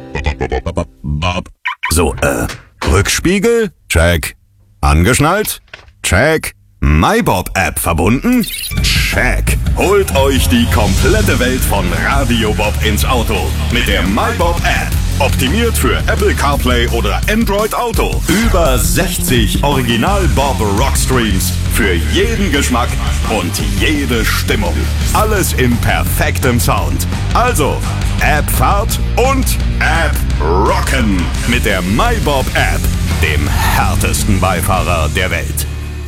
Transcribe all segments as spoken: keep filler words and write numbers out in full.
So, äh, Rückspiegel? Check. Angeschnallt? Check. MyBob-App verbunden? Check. Holt euch die komplette Welt von Radio Bob ins Auto mit der MyBob-App. Optimiert für Apple CarPlay oder Android Auto. Über sechzig Original Bob Rockstreams für jeden Geschmack und jede Stimmung. Alles im perfektem Sound. Also, App-Fahrt und App-Rocken mit der MyBob-App, dem härtesten Beifahrer der Welt.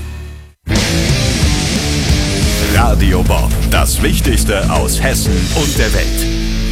Radio Bob, das Wichtigste aus Hessen und der Welt.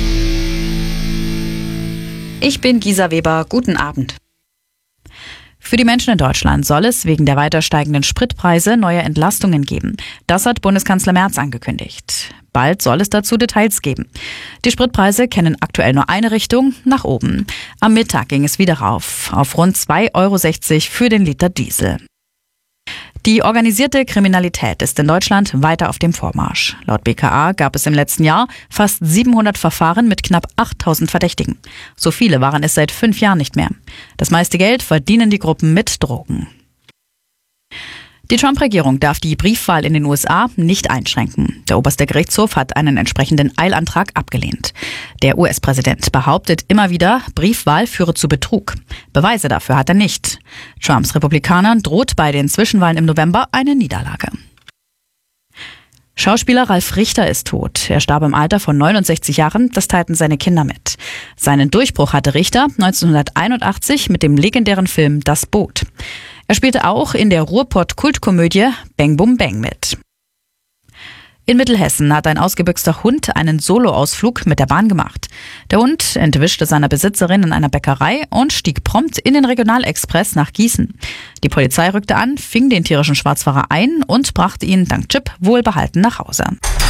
Ich bin Gisa Weber, guten Abend. Für die Menschen in Deutschland soll es wegen der weiter steigenden Spritpreise neue Entlastungen geben. Das hat Bundeskanzler Merz angekündigt. Bald soll es dazu Details geben. Die Spritpreise kennen aktuell nur eine Richtung, nach oben. Am Mittag ging es wieder rauf, auf rund zwei Euro sechzig für den Liter Diesel. Die organisierte Kriminalität ist in Deutschland weiter auf dem Vormarsch. Laut B K A gab es im letzten Jahr fast siebenhundert Verfahren mit knapp achttausend Verdächtigen. So viele waren es seit fünf Jahren nicht mehr. Das meiste Geld verdienen die Gruppen mit Drogen. Die Trump-Regierung darf die Briefwahl in den U S A nicht einschränken. Der oberste Gerichtshof hat einen entsprechenden Eilantrag abgelehnt. Der U S-Präsident behauptet immer wieder, Briefwahl führe zu Betrug. Beweise dafür hat er nicht. Trumps Republikanern droht bei den Zwischenwahlen im November eine Niederlage. Schauspieler Ralf Richter ist tot. Er starb im Alter von neunundsechzig Jahren, das teilten seine Kinder mit. Seinen Durchbruch hatte Richter neunzehnhunderteinundachtzig mit dem legendären Film Das Boot. Er spielte auch in der Ruhrpott-Kultkomödie Bang Bum Bang mit. In Mittelhessen hat ein ausgebüxter Hund einen Soloausflug mit der Bahn gemacht. Der Hund entwischte seiner Besitzerin in einer Bäckerei und stieg prompt in den Regionalexpress nach Gießen. Die Polizei rückte an, fing den tierischen Schwarzfahrer ein und brachte ihn dank Chip wohlbehalten nach Hause.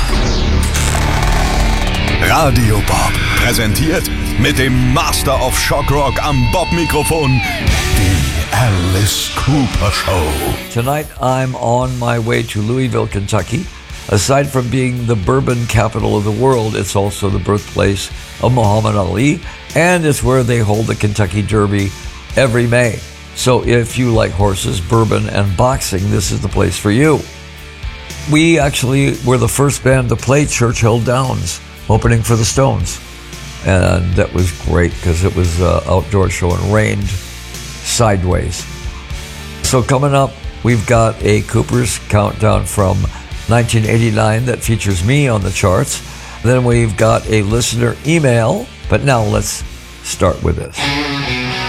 Radio Bob präsentiert mit dem Master of Shock Rock am Bob-Mikrofon die Alice Cooper Show. Tonight I'm on my way to Louisville, Kentucky. Aside from being the bourbon capital of the world, it's also the birthplace of Muhammad Ali, and it's where they hold the Kentucky Derby every May. So if you like horses, bourbon, and boxing, this is the place for you. We actually were the first band to play Churchill Downs, opening for the Stones. And that was great because it was an outdoor show and rained sideways. So coming up, we've got a Cooper's Countdown from nineteen eighty-nine that features me on the charts. Then we've got a listener email, but now let's start with this.